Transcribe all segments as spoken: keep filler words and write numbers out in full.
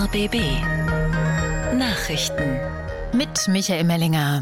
B B Nachrichten mit Michael Mellinger.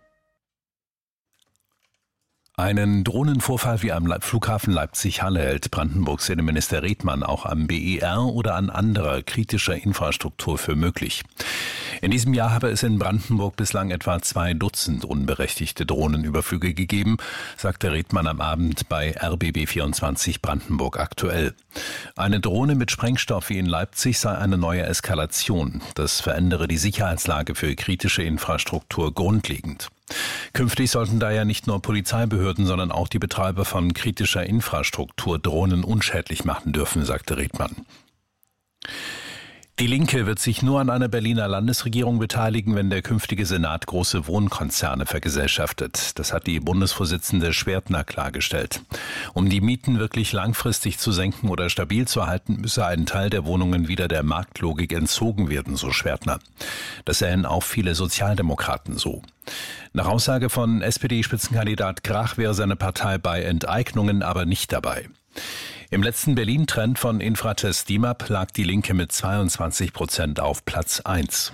Einen Drohnenvorfall wie am Flughafen Leipzig-Halle hält Brandenburgs Innenminister Redmann auch am B E R oder an anderer kritischer Infrastruktur für möglich. In diesem Jahr habe es in Brandenburg bislang etwa zwei Dutzend unberechtigte Drohnenüberflüge gegeben, sagte Redmann am Abend bei R B B vierundzwanzig Brandenburg aktuell. Eine Drohne mit Sprengstoff wie in Leipzig sei eine neue Eskalation. Das verändere die Sicherheitslage für kritische Infrastruktur grundlegend. Künftig sollten daher nicht nur Polizeibehörden, sondern auch die Betreiber von kritischer Infrastruktur Drohnen unschädlich machen dürfen, sagte Redmann. Die Linke wird sich nur an einer Berliner Landesregierung beteiligen, wenn der künftige Senat große Wohnkonzerne vergesellschaftet. Das hat die Bundesvorsitzende Schwertner klargestellt. Um die Mieten wirklich langfristig zu senken oder stabil zu halten, müsse ein Teil der Wohnungen wieder der Marktlogik entzogen werden, so Schwertner. Das sähen auch viele Sozialdemokraten so. Nach Aussage von S P D-Spitzenkandidat Grach wäre seine Partei bei Enteignungen aber nicht dabei. Im letzten Berlin-Trend von Infratest D I M A P lag die Linke mit zweiundzwanzig Prozent auf Platz eins.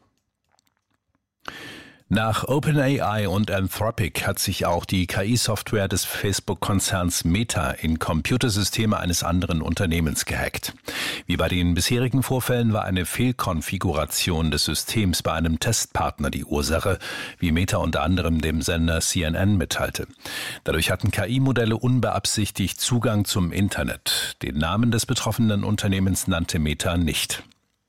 Nach OpenAI und Anthropic hat sich auch die K I-Software des Facebook-Konzerns Meta in Computersysteme eines anderen Unternehmens gehackt. Wie bei den bisherigen Vorfällen war eine Fehlkonfiguration des Systems bei einem Testpartner die Ursache, wie Meta unter anderem dem Sender C N N mitteilte. Dadurch hatten K I-Modelle unbeabsichtigt Zugang zum Internet. Den Namen des betroffenen Unternehmens nannte Meta nicht.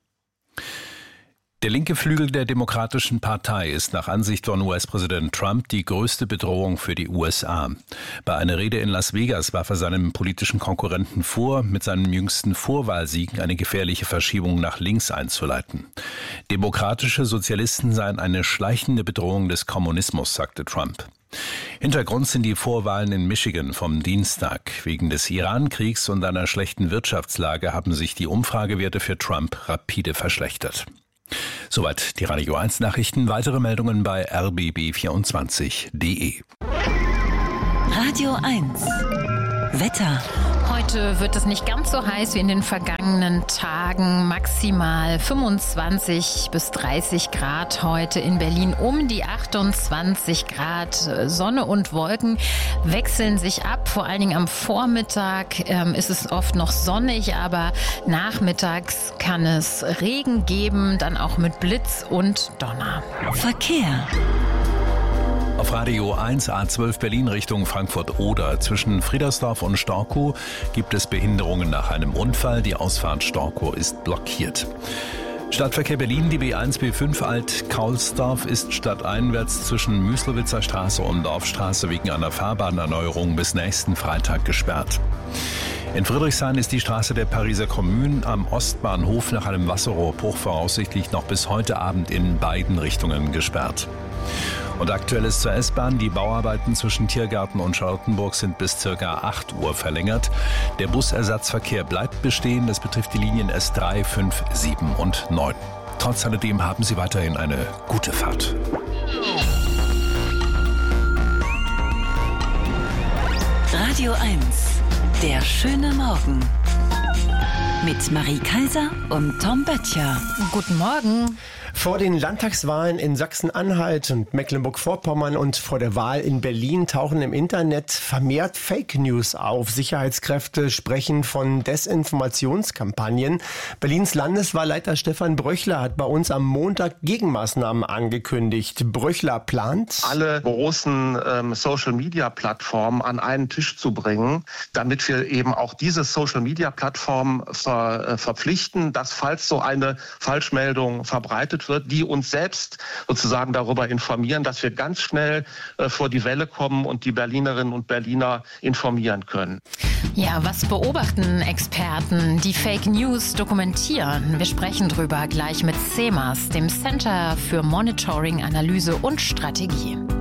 Der linke Flügel der Demokratischen Partei ist nach Ansicht von U S-Präsident Trump die größte Bedrohung für die U S A. Bei einer Rede in Las Vegas warf er seinem politischen Konkurrenten vor, mit seinem jüngsten Vorwahlsieg eine gefährliche Verschiebung nach links einzuleiten. Demokratische Sozialisten seien eine schleichende Bedrohung des Kommunismus, sagte Trump. Hintergrund sind die Vorwahlen in Michigan vom Dienstag. Wegen des Iran-Kriegs und einer schlechten Wirtschaftslage haben sich die Umfragewerte für Trump rapide verschlechtert. Soweit die Radio eins Nachrichten. Weitere Meldungen bei R B B vierundzwanzig punkt de. Radio eins Wetter. Heute wird es nicht ganz so heiß wie in den vergangenen Tagen. Maximal fünfundzwanzig bis dreißig Grad heute in Berlin, um die achtundzwanzig Grad. Sonne und Wolken wechseln sich ab. Vor allen Dingen am Vormittag ähm, ist es oft noch sonnig, aber nachmittags kann es Regen geben, dann auch mit Blitz und Donner. Verkehr. Auf Radio eins A zwölf Berlin Richtung Frankfurt-Oder. Zwischen Friedersdorf und Storkow gibt es Behinderungen nach einem Unfall. Die Ausfahrt Storkow ist blockiert. Stadtverkehr Berlin, die B eins B fünf Alt-Kaulsdorf ist stadteinwärts zwischen Müslowitzer Straße und Dorfstraße wegen einer Fahrbahnerneuerung bis nächsten Freitag gesperrt. In Friedrichshain ist die Straße der Pariser Kommune am Ostbahnhof nach einem Wasserrohrbruch voraussichtlich noch bis heute Abend in beiden Richtungen gesperrt. Und aktuelles zur S-Bahn. Die Bauarbeiten zwischen Tiergarten und Charlottenburg sind bis ca. acht Uhr verlängert. Der Busersatzverkehr bleibt bestehen. Das betrifft die Linien S drei, fünf, sieben und neun. Trotz alledem haben Sie weiterhin eine gute Fahrt. Radio eins, der schöne Morgen. Mit Marie Kaiser und Tom Böttcher. Guten Morgen. Vor den Landtagswahlen in Sachsen-Anhalt und Mecklenburg-Vorpommern und vor der Wahl in Berlin tauchen im Internet vermehrt Fake News auf. Sicherheitskräfte sprechen von Desinformationskampagnen. Berlins Landeswahlleiter Stefan Bröchler hat bei uns am Montag Gegenmaßnahmen angekündigt. Bröchler plant, alle großen ähm, Social-Media-Plattformen an einen Tisch zu bringen, damit wir eben auch diese Social-Media-Plattformen ver, äh, verpflichten, dass falls so eine Falschmeldung verbreitet wird, die uns selbst sozusagen darüber informieren, dass wir ganz schnell äh, vor die Welle kommen und die Berlinerinnen und Berliner informieren können. Ja, was beobachten Experten, die Fake News dokumentieren? Wir sprechen drüber gleich mit C E M A S, dem Center für Monitoring, Analyse und Strategie.